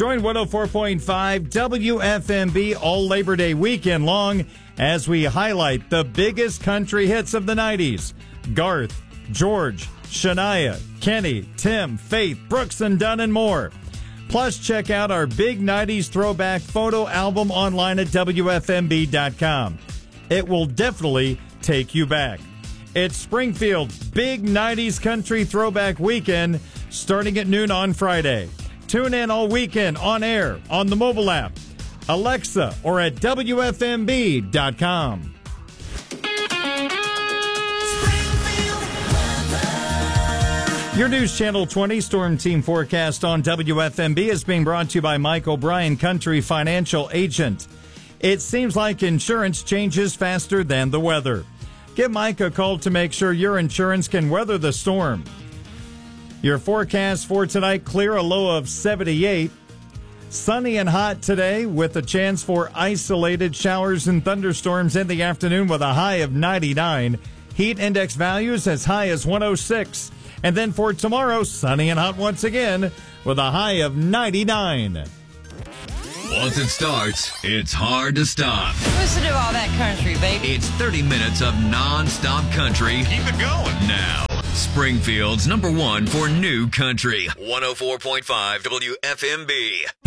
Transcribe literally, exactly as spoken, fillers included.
Join one oh four point five W F M B all Labor Day weekend long as we highlight the biggest country hits of the nineties. Garth, George, Shania, Kenny, Tim, Faith, Brooks and Dunn, and more. Plus, check out our big nineties throwback photo album online at W F M B dot com. It will definitely take you back. It's Springfield's big nineties country throwback weekend starting at noon on Friday. Tune in all weekend on air, on the mobile app, Alexa, or at W F M B dot com. Your News Channel twenty Storm Team forecast on W F M B is being brought to you by Mike O'Brien, Country Financial Agent. It seems like insurance changes faster than the weather. Give Mike a call to make sure your insurance can weather the storm. Your forecast for tonight, clear, a low of seventy-eight. Sunny and hot today with a chance for isolated showers and thunderstorms in the afternoon with a high of ninety-nine. Heat index values as high as one oh six. And then for tomorrow, sunny and hot once again with a high of ninety-nine. Once it starts, it's hard to stop. Listen to all that country, baby. It's thirty minutes of non-stop country. Keep it going. Now, Springfield's number one for new country. one oh four point five W F M B.